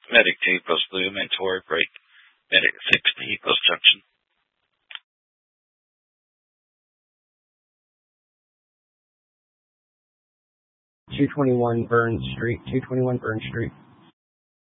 Medic 2 Post Blue, Mentor, break. Medic 60, Post Junction. 221 Burns Street, 221 Burns Street.